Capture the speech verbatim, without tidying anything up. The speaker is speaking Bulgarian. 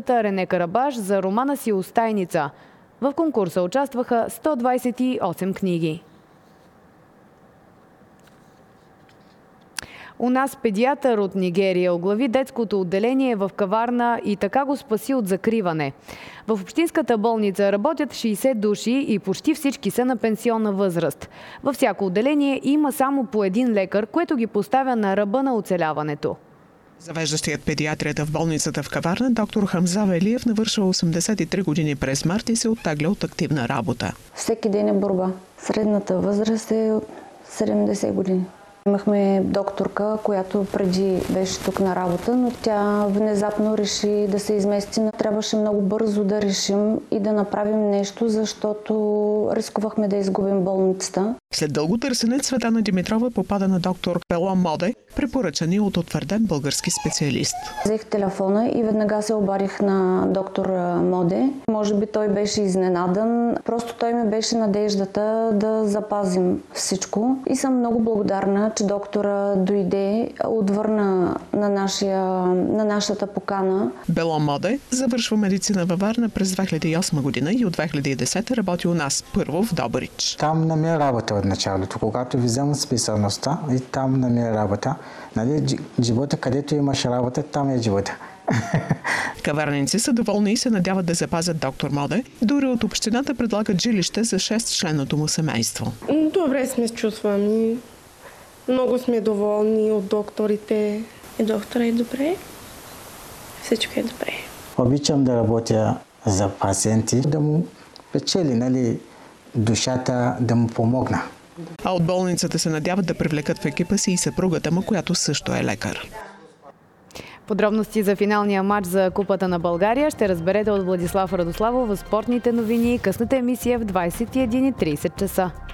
поета Рене Карабаш за романа си "Устайница". В конкурса участваха сто двадесет и осем книги. У нас педиатър от Нигерия оглави детското отделение в каварна и така го спаси от закриване. В общинската болница работят шейсет души и почти всички са на пенсионна възраст. Във всяко отделение има само по един лекар, което ги поставя на ръба на оцеляването. Завеждащият педиатрията в болницата в Каварна, доктор Хамза Велиев, навършва осемдесет и три години през март и се оттегля от активна работа. Всеки ден е борба. Средната възраст е седемдесет години. Имахме докторка, която преди беше тук на работа, но тя внезапно реши да се измести. Трябваше много бързо да решим и да направим нещо, защото рискувахме да изгубим болницата. След дълго търсене Цветана Димитрова попада на доктор Белом Моде, препоръчани от утвърден български специалист. Взех телефона и веднага се обадих на доктор Моде. Може би той беше изненадан. Просто той ми беше надеждата да запазим всичко. И съм много благодарна, че доктора дойде, отвърна на, нашия, на нашата покана. Белом Моде завършва медицина във Варна през две хиляди и осма година и от две хиляди и десета работи у нас, първо в Добрич. Там не ми е работа от началото, когато ви вземат специалността и там не ми е работа. Нали, живота, където имаш работа, там е живота. Каварненци са доволни и се надяват да запазят доктор Моде. Дори от общината предлагат жилище за шестчленното му семейство. Добре сме се чувстваме. Много сме доволни от докторите. И доктора е добре. Всичко е добре. Обичам да работя за пациенти, да му печели, нали, душата, да му помогна. А от болницата се надяват да привлекат в екипа си и съпругата му, която също е лекар. Подробности за финалния матч за Купата на България ще разберете от Владислав Радославов в спортните новини. Късната емисия в двадесет и една и тридесет часа.